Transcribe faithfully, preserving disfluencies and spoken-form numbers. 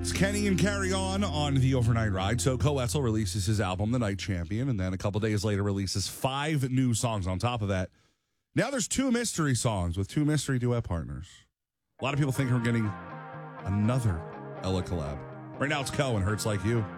It's Kenny and Carry On on the Overnight Ride. So Coetzel releases his album, The Night Champion, and then a couple days later releases five new songs on top of that. Now there's two mystery songs with two mystery duet partners. A lot of people think we're getting another Ella collab. Right now it's Co and Hurts Like You.